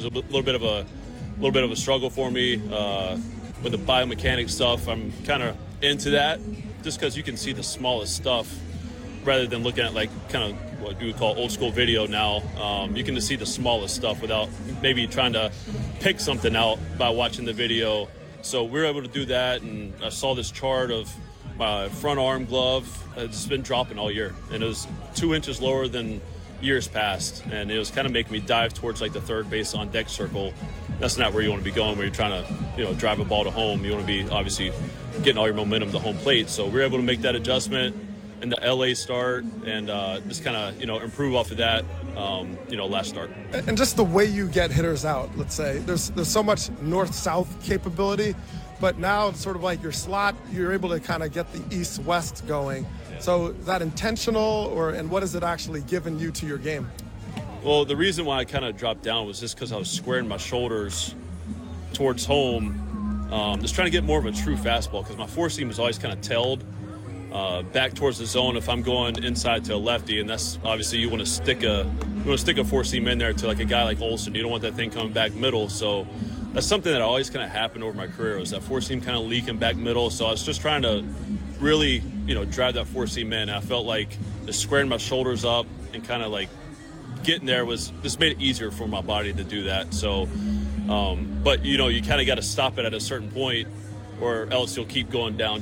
a little bit of a struggle for me with the biomechanics stuff. I'm kind of into that just because you can see the smallest stuff rather than looking at like kind of what you would call old school video now. You can just see the smallest stuff without maybe trying to pick something out by watching the video. So we were able to do that, and I saw this chart of my front arm glove. It's been dropping all year, and it was 2 inches lower than years past, and it was kind of making me dive towards like the third base on deck circle. That's not where you want to be going when you're trying to, drive a ball to home. You want to be obviously getting all your momentum to home plate. So we were able to make that adjustment in the LA start and just kind of, improve off of that, last start. And just the way you get hitters out, let's say, there's so much north-south capability, but now it's sort of like your slot, you're able to kind of get the east-west going. So is that intentional, and what has it actually given you to your game? Well, the reason why I kind of dropped down was just because I was squaring my shoulders towards home, just trying to get more of a true fastball because my four seam was always kind of tailed back towards the zone if I'm going inside to a lefty, and that's obviously you want to stick a four seam in there to like a guy like Olson. You don't want that thing coming back middle, so that's something that always kind of happened over my career was that four seam kind of leaking back middle. So I was just trying to really drive that four seam in. I felt like just squaring my shoulders up and kind of like getting there was just made it easier for my body to do that. So but you kind of got to stop it at a certain point or else you'll keep going down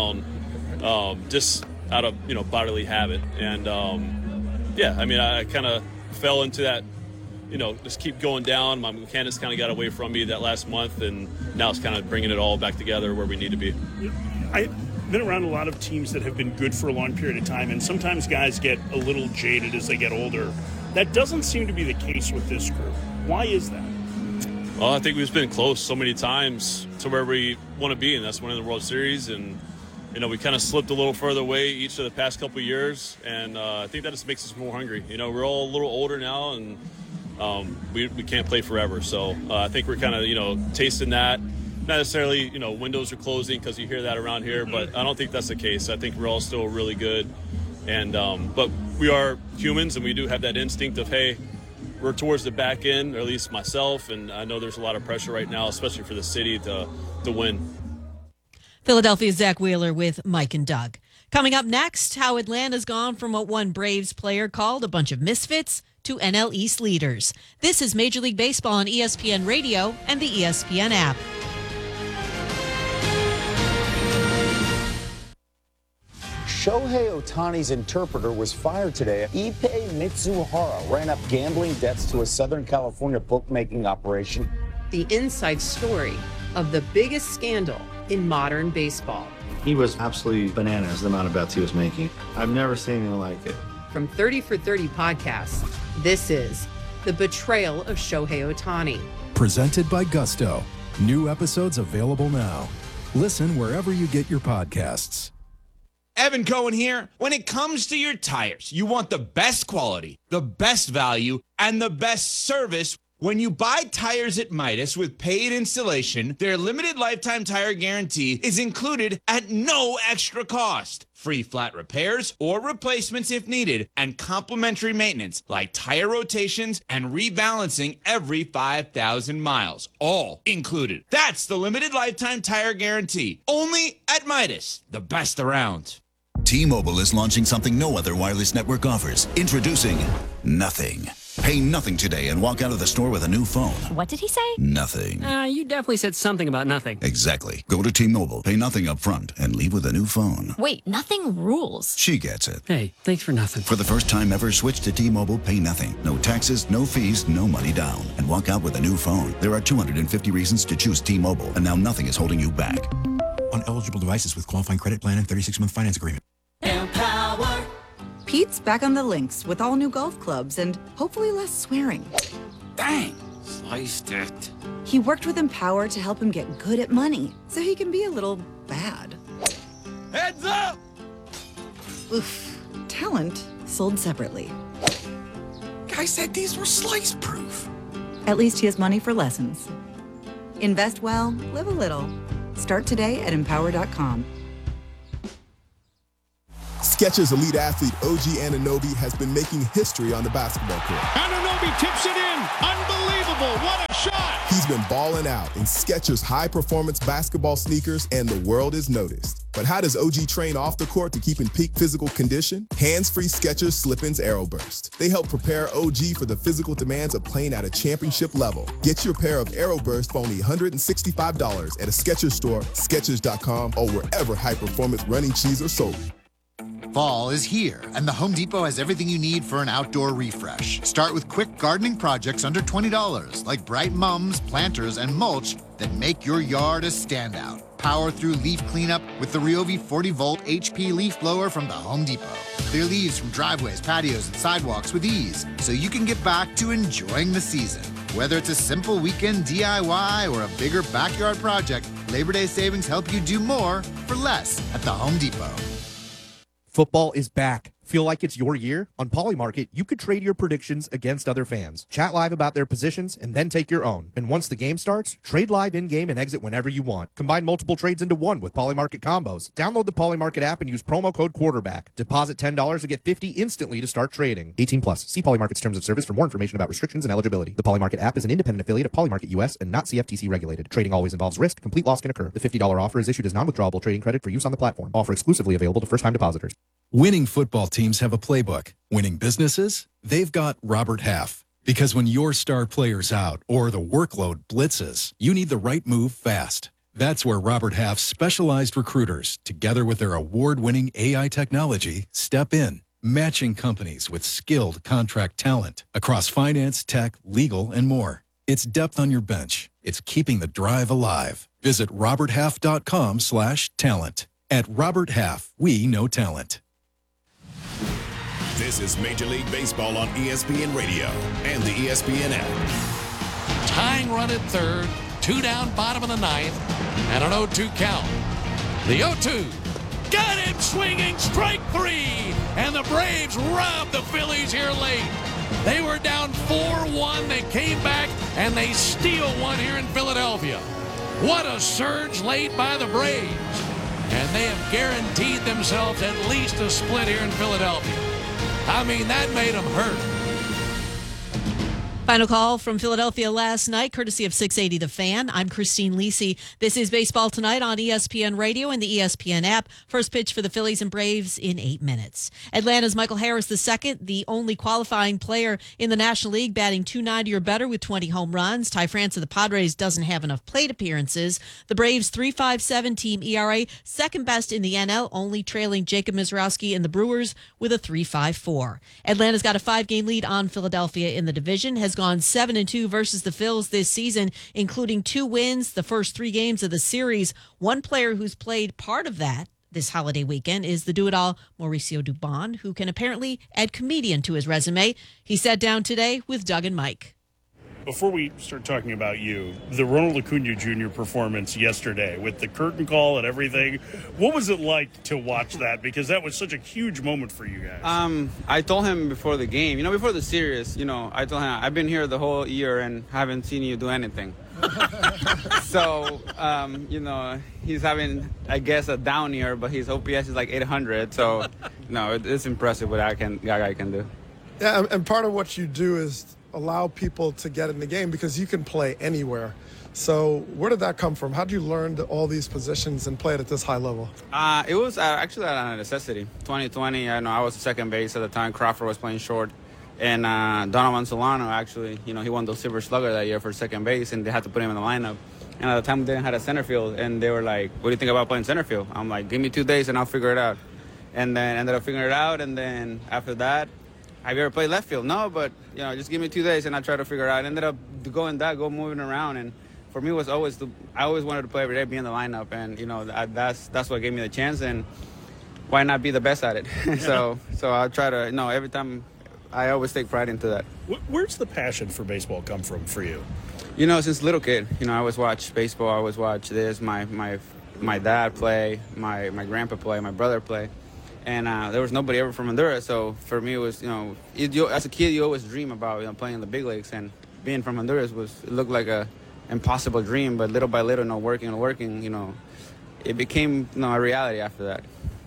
just out of bodily habit. And I kind of fell into that, just keep going down. My mechanics kind of got away from me that last month, and now it's kind of bringing it all back together where we need to be. I've been around a lot of teams that have been good for a long period of time, and sometimes guys get a little jaded as they get older. That doesn't seem to be the case with this group. Why is that? Well, I think we've been close so many times to where we want to be, and that's winning the World Series. And, we kind of slipped a little further away each of the past couple of years, and I think that just makes us more hungry. We're all a little older now, and we can't play forever. So I think we're kind of, tasting that. Not necessarily, windows are closing because you hear that around here, but I don't think that's the case. I think we're all still really good. And but we are humans, and we do have that instinct of, hey, we're towards the back end, or at least myself, and I know there's a lot of pressure right now, especially for the city to win. Philadelphia's Zach Wheeler with Mike and Doug. Coming up next, how Atlanta's gone from what one Braves player called a bunch of misfits to NL East leaders. This is Major League Baseball on ESPN Radio and the ESPN app. Shohei Ohtani's interpreter was fired today. Ippei Mitsuhara ran up gambling debts to a Southern California bookmaking operation. The inside story of the biggest scandal in modern baseball. He was absolutely bananas, the amount of bets he was making. I've never seen anything like it. From 30 for 30 podcasts, this is The Betrayal of Shohei Ohtani. Presented by Gusto. New episodes available now. Listen wherever you get your podcasts. Evan Cohen here. When it comes to your tires, you want the best quality, the best value, and the best service. When you buy tires at Midas with paid installation, their limited lifetime tire guarantee is included at no extra cost. Free flat repairs or replacements if needed, and complimentary maintenance like tire rotations and rebalancing every 5,000 miles. All included. That's the limited lifetime tire guarantee. Only at Midas, the best around. T-Mobile is launching something no other wireless network offers. Introducing Nothing. Pay nothing today and walk out of the store with a new phone. What did he say? Nothing. You definitely said something about nothing. Exactly. Go to T-Mobile, pay nothing up front, and leave with a new phone. Wait, nothing rules. She gets it. Hey, thanks for nothing. For the first time ever, switch to T-Mobile, pay nothing. No taxes, no fees, no money down. And walk out with a new phone. There are 250 reasons to choose T-Mobile, and now nothing is holding you back. On eligible devices with qualifying credit plan and 36-month finance agreement. Empower. Pete's back on the links with all new golf clubs and hopefully less swearing. Dang, sliced it. He worked with Empower to help him get good at money so he can be a little bad. Heads up! Oof. Talent sold separately. Guy said these were slice-proof. At least he has money for lessons. Invest well, live a little. Start today at Empower.com. Skechers elite athlete OG Anunoby has been making history on the basketball court. Anunoby tips it in. Unbelievable. What a been balling out in Skechers high-performance basketball sneakers, and the world is noticed. But how does OG train off the court to keep in peak physical condition? Hands-free Skechers Slip-ins Aeroburst. They help prepare OG for the physical demands of playing at a championship level. Get your pair of Aeroburst for only $165 at a Skechers store, Skechers.com, or wherever high-performance running shoes are sold. Fall is here, and the Home Depot has everything you need for an outdoor refresh. Start with quick gardening projects under $20, like bright mums, planters, and mulch that make your yard a standout. Power through leaf cleanup with the Ryobi 40-volt HP leaf blower from the Home Depot. Clear leaves from driveways, patios, and sidewalks with ease, so you can get back to enjoying the season. Whether it's a simple weekend DIY or a bigger backyard project, Labor Day savings help you do more for less at the Home Depot. Football is back. Feel like it's your year? On Polymarket, you could trade your predictions against other fans. Chat live about their positions and then take your own. And once the game starts, trade live in-game and exit whenever you want. Combine multiple trades into one with Polymarket combos. Download the Polymarket app and use promo code quarterback. Deposit $10 to get $50 instantly to start trading. 18 plus. See Polymarket's terms of service for more information about restrictions and eligibility. The Polymarket app is an independent affiliate of Polymarket US and not CFTC regulated. Trading always involves risk. Complete loss can occur. The $50 offer is issued as non-withdrawable trading credit for use on the platform. Offer exclusively available to first-time depositors. Winning football teams have a playbook. Winning businesses? They've got Robert Half. Because when your star player's out or the workload blitzes, you need the right move fast. That's where Robert Half's specialized recruiters, together with their award-winning AI technology, step in, matching companies with skilled contract talent across finance, tech, legal, and more. It's depth on your bench. It's keeping the drive alive. Visit roberthalf.com/talent. At Robert Half, we know talent. This is Major League Baseball on ESPN Radio and the ESPN app. Tying run at third, 2 down, bottom of the ninth, and an 0-2 count. The 0-2 got him swinging, strike 3, and the Braves robbed the Phillies here late. They were down 4-1. They came back, and they steal one here in Philadelphia. What a surge laid by the Braves. And they have guaranteed themselves at least a split here in Philadelphia. I mean, that made them hurt. Final call from Philadelphia last night, courtesy of 680 The Fan. I'm Christine Lisi. This is Baseball Tonight on ESPN Radio and the ESPN app. First pitch for the Phillies and Braves in 8 minutes. Atlanta's Michael Harris II, the only qualifying player in the National League, batting .290 or better with 20 home runs. Ty France of the Padres doesn't have enough plate appearances. The Braves' 3.57 team ERA, second best in the NL, only trailing Jacob Mizrowski and the Brewers with a 3.54. Atlanta's got a 5-game lead on Philadelphia in the division, has gone 7-2 versus the Phils this season, including 2 wins the first 3 games of the series. One player who's played part of that this holiday weekend is the do-it-all Mauricio Dubon, who can apparently add comedian to his resume. He sat down today with Doug and Mike. Before we start talking about you, the Ronald Acuna Jr. performance yesterday with the curtain call and everything, what was it like to watch that? Because that was such a huge moment for you guys. I told him before the game, before the series, I told him, I've been here the whole year and haven't seen you do anything. So, he's having, I guess, a down year, but his OPS is like 800. So, it's impressive what that guy can do. Yeah, and part of what you do is allow people to get in the game because you can play anywhere. So where did that come from? How did you learn all these positions and play it at this high level? It was actually a necessity. 2020, I was second base at the time. Crawford was playing short. And Donovan Solano, actually, he won the Silver Slugger that year for second base, and they had to put him in the lineup. And at the time, they didn't have a center field, and they were like, what do you think about playing center field? I'm like, give me 2 days, and I'll figure it out. And then ended up figuring it out, and then after that, have you ever played left field? No, but, just give me 2 days, and I try to figure it out. I ended up moving around, and for me, I always wanted to play every day, be in the lineup, and, that's what gave me the chance, and why not be the best at it? So I try to, every time, I always take pride into that. Where's the passion for baseball come from for you? Since little kid, I always watch baseball. I always watch this. My dad play, my grandpa play, my brother play, and there was nobody ever from Honduras. So for me, it was as a kid, you always dream about playing in the big leagues, and being from Honduras it looked like a impossible dream. But little by little, working, it became a reality after that.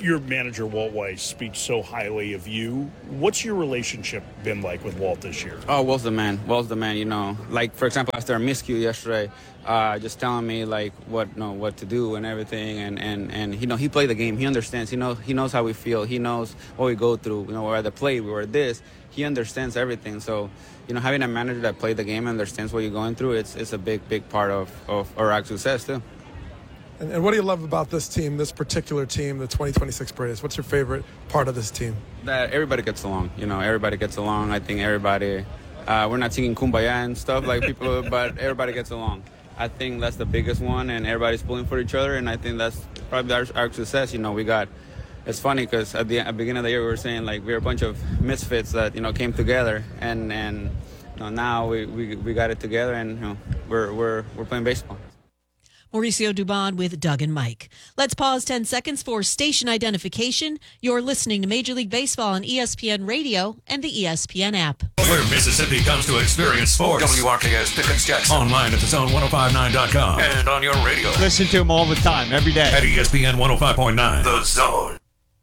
Your manager, Walt Weiss, speaks so highly of you. What's your relationship been like with Walt this year? Oh, Walt's the man. Walt's the man. You know, like for example, after a miscue yesterday, just telling me like what to do and everything, and you know, he played the game. He understands. He knows how we feel. He knows what we go through. You know, we're at the play, we were this. He understands everything. So, you know, having a manager that played the game and understands what you're going through, it's a big part of our success too. And what do you love about this team, this particular team, the 2026 Braves? What's your favorite part of this team? That everybody gets along. You know, everybody gets along. I think everybody, we're not singing Kumbaya and stuff like people, but everybody gets along. I think that's the biggest one, and everybody's pulling for each other, and I think that's probably our success. You know, it's funny because at the beginning of the year we were saying like we're a bunch of misfits that, you know, came together, and you know, now we got it together, and you know, we're playing baseball. Mauricio Dubon with Doug and Mike. Let's pause 10 seconds for station identification. You're listening to Major League Baseball on ESPN Radio and the ESPN app. Where Mississippi comes to experience sports. WRKS Pickens Jackson. Online at thezone1059.com. And on your radio. Listen to them all the time, every day. At ESPN 105.9. The Zone.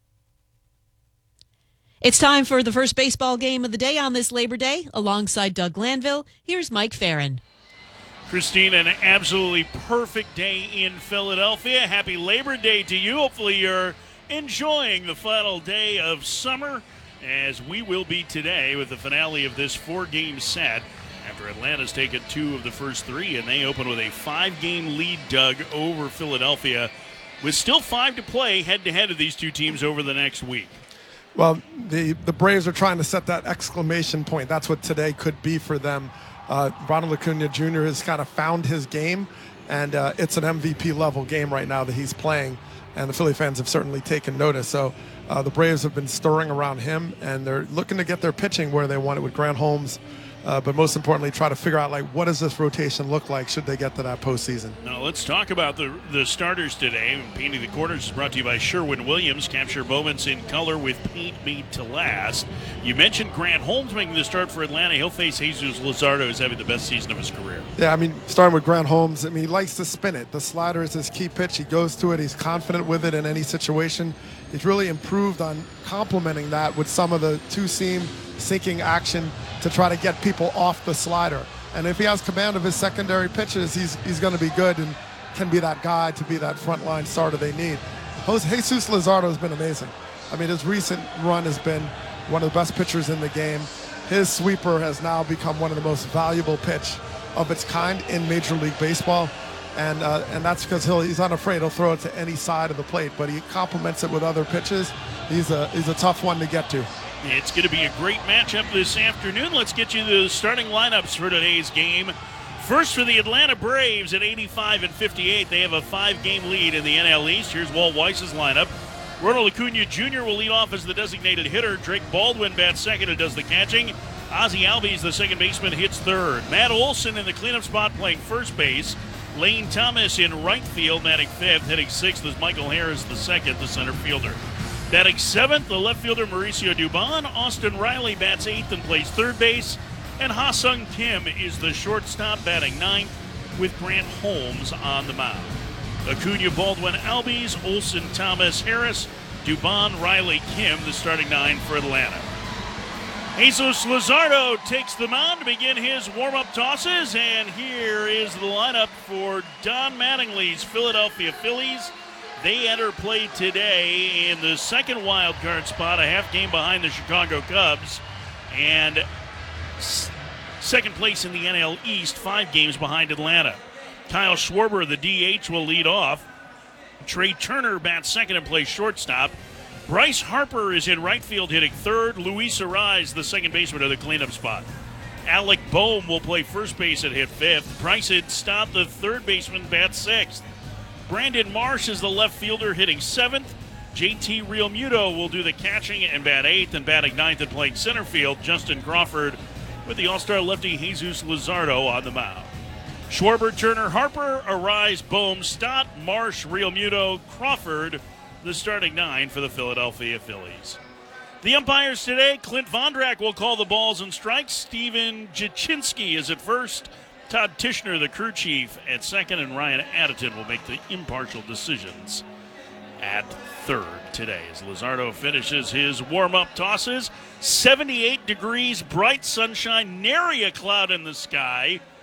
It's time for the first baseball game of the day on this Labor Day. Alongside Doug Glanville, here's Mike Farron. Christine, an absolutely perfect day in Philadelphia. Happy Labor Day to you. Hopefully you're enjoying the final day of summer, as we will be today with the finale of this 4-game set after Atlanta's taken 2 of the first 3, and they open with a 5-game lead, Doug, over Philadelphia, with still 5 to play head-to-head of these two teams over the next week. Well, the Braves are trying to set that exclamation point. That's what today could be for them. Ronald Acuna Jr. has kind of found his game, and it's an MVP level game right now that he's playing, and the Philly fans have certainly taken notice. So the Braves have been stirring around him, and they're looking to get their pitching where they want it with Grant Holmes, but most importantly, try to figure out, like, what does this rotation look like should they get to that postseason? Now let's talk about the starters today. Painting the Corners is brought to you by Sherwin-Williams. Capture moments in color with paint made to last. You mentioned Grant Holmes making the start for Atlanta. He'll face Jesus Luzardo, who's having the best season of his career. Yeah, I mean, starting with Grant Holmes, I mean, he likes to spin it. The slider is his key pitch. He goes to it. He's confident with it in any situation. He's really improved on complementing that with some of the two-seam sinking action to try to get people off the slider. And if he has command of his secondary pitches, he's going to be good and can be that guy to be that frontline starter they need. Jesus Luzardo has been amazing. I mean, his recent run has been one of the best pitchers in the game. His sweeper has now become one of the most valuable pitch of its kind in Major League Baseball. And that's because he's unafraid. He'll throw it to any side of the plate, but he complements it with other pitches. He's a tough one to get to. It's going to be a great matchup this afternoon. Let's get you the starting lineups for today's game. First for the Atlanta Braves at 85-58. They have a 5-game lead in the NL East. Here's Walt Weiss's lineup. Ronald Acuna Jr. will lead off as the designated hitter. Drake Baldwin bats second and does the catching. Ozzie Albies, the second baseman, hits third. Matt Olson in the cleanup spot playing first base. Lane Thomas in right field, batting fifth. Hitting sixth is Michael Harris, the second, the center fielder. Batting seventh, the left fielder Mauricio Dubon. Austin Riley bats eighth and plays third base. And Ha-Sung Kim is the shortstop, batting ninth, with Grant Holmes on the mound. Acuna, Baldwin, Albies, Olson, Thomas, Harris, Dubon, Riley, Kim, the starting 9 for Atlanta. Jesus Luzardo takes the mound to begin his warm-up tosses, and here is the lineup for Don Mattingly's Philadelphia Phillies. They enter play today in the second wild card spot, a half game behind the Chicago Cubs, and second place in the NL East, 5 games behind Atlanta. Kyle Schwarber, the DH, will lead off. Trey Turner bats second and plays shortstop. Bryce Harper is in right field hitting third. Luis Arraez, the second baseman, of the cleanup spot. Alec Boehm will play first base and hit fifth. Bryson Stott, the third baseman, bats sixth. Brandon Marsh is the left fielder hitting seventh. JT Realmuto will do the catching and bat eighth, and batting ninth and playing center field, Justin Crawford with the all-star lefty Jesus Luzardo on the mound. Schwarber, Turner, Harper, Arraez, Boehm, Stott, Marsh, Realmuto, Crawford, the starting 9 for the Philadelphia Phillies. The umpires today, Clint Vondrak will call the balls and strikes. Steven Jaczynski is at first. Todd Tishner, the crew chief, at second, and Ryan Addington will make the impartial decisions at third today as Luzardo finishes his warm-up tosses. 78 degrees, bright sunshine, nary a cloud in the sky.